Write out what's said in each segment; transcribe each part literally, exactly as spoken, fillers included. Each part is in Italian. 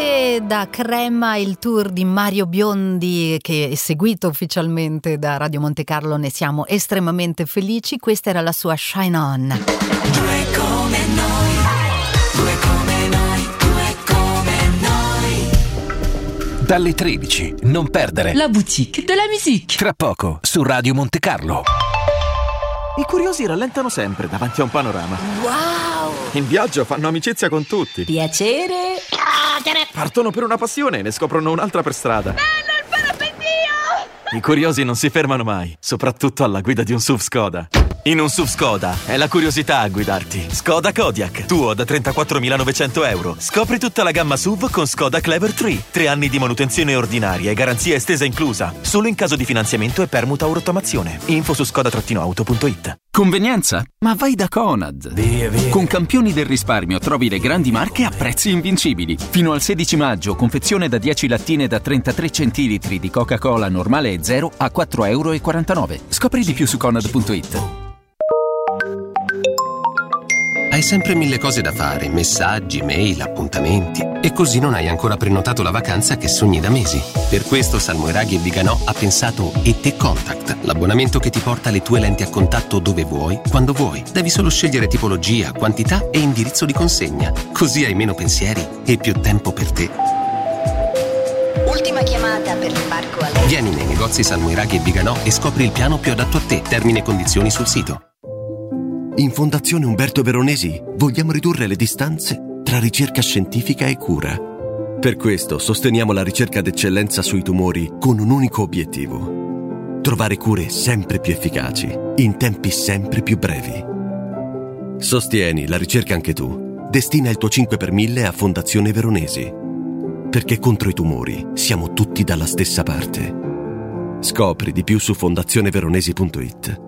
E da Crema il tour di Mario Biondi, che è seguito ufficialmente da Radio Monte Carlo, ne siamo estremamente felici. Questa era la sua Shine On. Due come noi, due come noi, due come noi. Dalle tredici, non perdere La boutique de la musique. Tra poco su Radio Monte Carlo. I curiosi rallentano sempre davanti a un panorama. Wow! In viaggio fanno amicizia con tutti. Piacere. Partono per una passione e ne scoprono un'altra per strada. Bello il parapendio! I curiosi non si fermano mai, soprattutto alla guida di un S U V Skoda. In un S U V Skoda è la curiosità a guidarti. Skoda Kodiaq, tuo da trentaquattromilanovecento euro. Scopri tutta la gamma S U V con Skoda Clever tre. Tre anni di manutenzione ordinaria e garanzia estesa inclusa. Solo in caso di finanziamento e permuta o rottamazione. Info su skoda auto punto it. Convenienza? Ma vai da Conad. Via, via. Con Campioni del risparmio trovi le grandi marche a prezzi invincibili. Fino al sedici maggio, confezione da dieci lattine da trentatré centilitri di Coca-Cola normale e zero a quattro virgola quarantanove euro. Scopri di più su conad punto it. Hai sempre mille cose da fare, messaggi, mail, appuntamenti, e così non hai ancora prenotato la vacanza che sogni da mesi. Per questo Salmoiraghi e Viganò ha pensato E T Contact, l'abbonamento che ti porta le tue lenti a contatto dove vuoi, quando vuoi. Devi solo scegliere tipologia, quantità e indirizzo di consegna. Così hai meno pensieri e più tempo per te. Ultima chiamata per l'imbarco a lei. Vieni nei negozi Salmoiraghi e Viganò e scopri il piano più adatto a te. Termini e condizioni sul sito. In Fondazione Umberto Veronesi vogliamo ridurre le distanze tra ricerca scientifica e cura. Per questo sosteniamo la ricerca d'eccellenza sui tumori con un unico obiettivo: trovare cure sempre più efficaci, in tempi sempre più brevi. Sostieni la ricerca anche tu. Destina il tuo cinque per mille a Fondazione Veronesi. Perché contro i tumori siamo tutti dalla stessa parte. Scopri di più su fondazione veronesi punto it.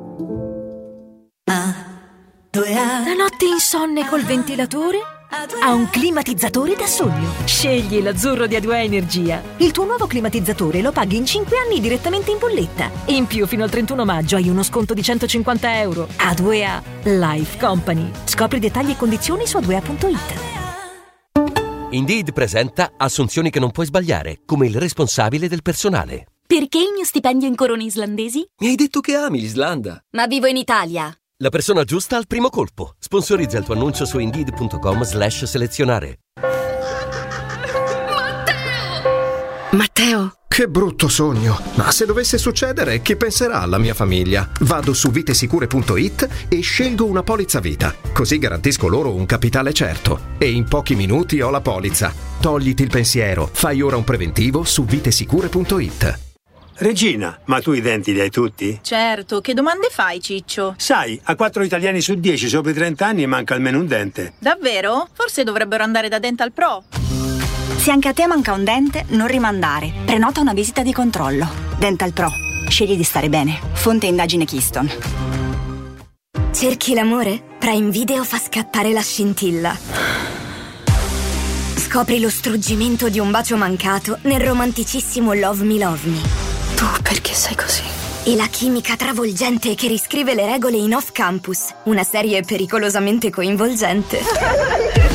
La notte insonne col ventilatore? Ha un climatizzatore da sogno. Scegli l'azzurro di A due A Energia. Il tuo nuovo climatizzatore lo paghi in cinque anni direttamente in bolletta. In più, fino al trentuno maggio hai uno sconto di centocinquanta euro. A due A Life Company. Scopri dettagli e condizioni su a due a punto it. Indeed presenta assunzioni che non puoi sbagliare, come il responsabile del personale. Perché il mio stipendio in corone islandesi? Mi hai detto che ami l'Islanda. Ma vivo in Italia. La persona giusta al primo colpo. Sponsorizza il tuo annuncio su indeed punto com slash selezionare. Matteo! Matteo! Che brutto sogno. Ma se dovesse succedere, chi penserà alla mia famiglia? Vado su vitesicure punto it e scelgo una polizza vita. Così garantisco loro un capitale certo. E in pochi minuti ho la polizza. Togliti il pensiero. Fai ora un preventivo su vitesicure punto it. Regina, ma tu i denti li hai tutti? Certo, che domande fai, Ciccio? Sai, a quattro italiani su dieci sopra i trenta anni manca almeno un dente. Davvero? Forse dovrebbero andare da Dental Pro. Se anche a te manca un dente, non rimandare. Prenota una visita di controllo. Dental Pro. Scegli di stare bene. Fonte indagine Keystone. Cerchi l'amore? Prime Video fa scattare la scintilla. Scopri lo struggimento di un bacio mancato nel romanticissimo Love Me Love Me. Tu perché sei così? E la chimica travolgente che riscrive le regole in Off Campus, una serie pericolosamente coinvolgente.